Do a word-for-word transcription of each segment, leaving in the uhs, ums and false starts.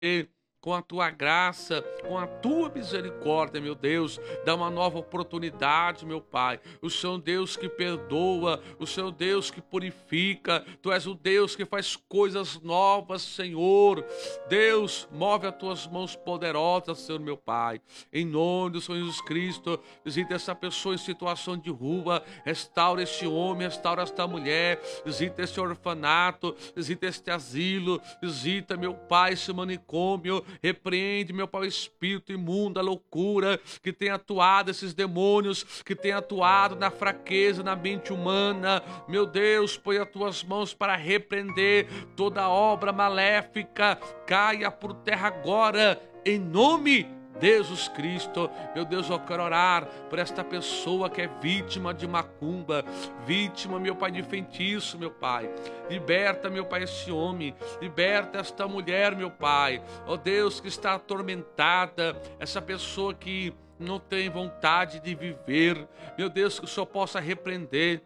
com a tua graça, com a tua misericórdia, meu Deus, dá uma nova oportunidade, meu Pai. O Senhor é um Deus que perdoa, o Senhor é um Deus que purifica, Tu és o Deus que faz coisas novas, Senhor. Deus, move as tuas mãos poderosas, Senhor, meu Pai. Em nome do Senhor Jesus Cristo, visita essa pessoa em situação de rua, restaura este homem, restaura esta mulher, visita este orfanato, visita este asilo, visita, meu Pai, esse manicômio. Repreende, meu Pai, o espírito imundo, a loucura que tem atuado, esses demônios que tem atuado na fraqueza, na mente humana. Meu Deus, põe as tuas mãos para repreender toda obra maléfica. Caia por terra agora, em nome de Jesus Cristo. Meu Deus, eu quero orar por esta pessoa que é vítima de macumba, vítima, meu Pai, de feitiço, meu Pai. Liberta, meu Pai, esse homem, liberta esta mulher, meu Pai. Ó Deus, que está atormentada, essa pessoa que não tem vontade de viver. Meu Deus, que o Senhor possa repreender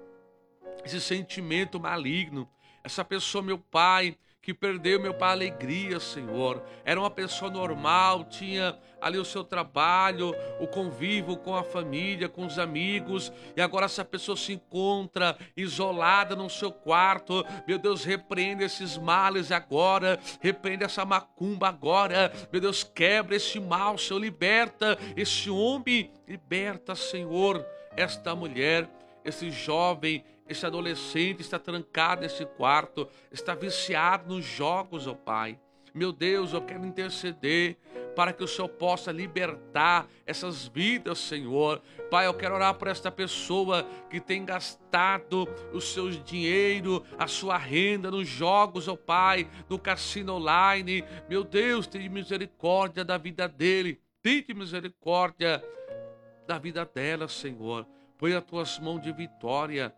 esse sentimento maligno. Essa pessoa, meu Pai, que perdeu, meu Pai, a alegria, Senhor. Era uma pessoa normal, tinha ali o seu trabalho, o convívio com a família, com os amigos, e agora essa pessoa se encontra isolada no seu quarto. Meu Deus, repreende esses males agora, repreende essa macumba agora. Meu Deus, quebra esse mal, Senhor, liberta esse homem, liberta, Senhor, esta mulher, esse jovem, esse adolescente está trancado nesse quarto, está viciado nos jogos, ó Pai. Meu Deus, eu quero interceder para que o Senhor possa libertar essas vidas, Senhor. Pai, eu quero orar por esta pessoa que tem gastado o seu dinheiro, a sua renda nos jogos, ó Pai, no cassino online. Meu Deus, tenha misericórdia da vida dele, tenha misericórdia da vida dela, Senhor. Põe as tuas mãos de vitória.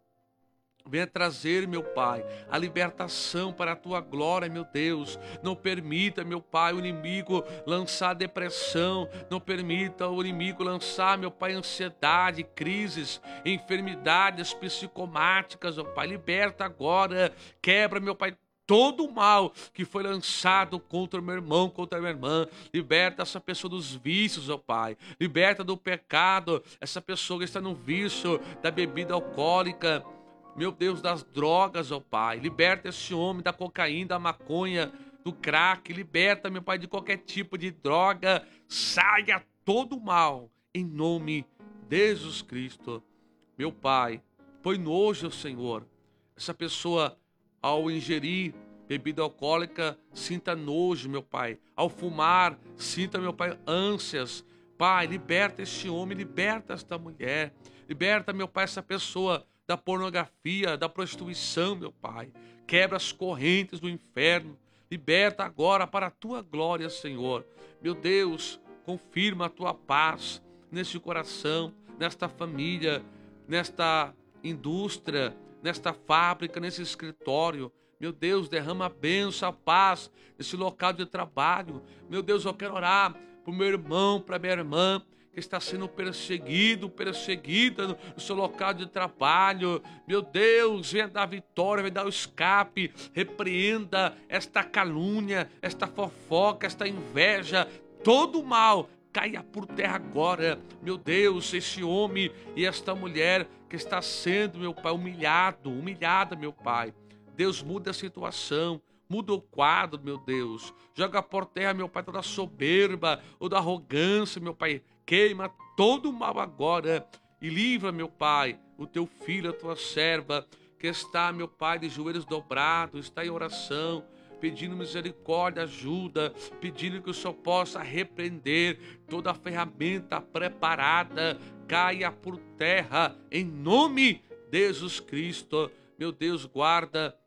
Venha trazer, meu Pai, a libertação para a Tua glória, meu Deus. Não permita, meu Pai, o inimigo lançar depressão. Não permita o inimigo lançar, meu Pai, ansiedade, crises, enfermidades psicomáticas, ó Pai. Liberta agora. Quebra, meu Pai, todo o mal que foi lançado contra o meu irmão, contra a minha irmã. Liberta essa pessoa dos vícios, ó Pai. Liberta do pecado essa pessoa que está no vício da bebida alcoólica. Meu Deus, das drogas, ó Pai. Liberta esse homem da cocaína, da maconha, do crack. Liberta, meu Pai, de qualquer tipo de droga. Saia todo o mal, em nome de Jesus Cristo. Meu Pai, põe nojo, Senhor. Essa pessoa, ao ingerir bebida alcoólica, sinta nojo, meu Pai. Ao fumar, sinta, meu Pai, ânsias. Pai, liberta este homem, liberta esta mulher. Liberta, meu Pai, essa pessoa da pornografia, da prostituição, meu Pai. Quebra as correntes do inferno. Liberta agora para a Tua glória, Senhor. Meu Deus, confirma a Tua paz neste coração, nesta família, nesta indústria, nesta fábrica, nesse escritório. Meu Deus, derrama a bênção, a paz nesse local de trabalho. Meu Deus, eu quero orar para o meu irmão, para a minha irmã, que está sendo perseguido, perseguida no seu local de trabalho. Meu Deus, venha dar vitória, venha dar o escape. Repreenda esta calúnia, esta fofoca, esta inveja, todo o mal. Caia por terra agora, meu Deus, esse homem e esta mulher que está sendo, meu Pai, humilhado, humilhada, meu Pai. Deus, muda a situação, muda o quadro, meu Deus. Joga por terra, meu Pai, toda a soberba ou da arrogância, meu Pai. Queima todo o mal agora e livra, meu Pai, o teu filho, a tua serva, que está, meu Pai, de joelhos dobrados, está em oração, pedindo misericórdia, ajuda, pedindo que o Senhor possa repreender toda a ferramenta preparada, caia por terra, em nome de Jesus Cristo. Meu Deus, guarda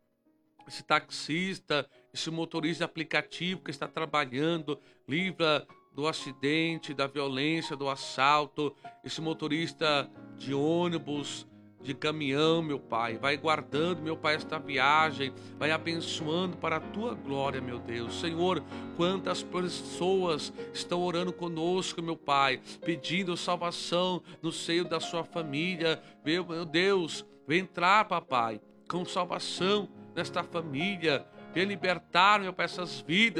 esse taxista, esse motorista de aplicativo que está trabalhando, livra do acidente, da violência, do assalto, esse motorista de ônibus, de caminhão, meu Pai, vai guardando, meu Pai, esta viagem, vai abençoando para a Tua glória, meu Deus. Senhor, quantas pessoas estão orando conosco, meu Pai, pedindo salvação no seio da sua família, meu Deus, vem entrar, papai, com salvação nesta família. Venha libertar, meu Pai, essas vidas.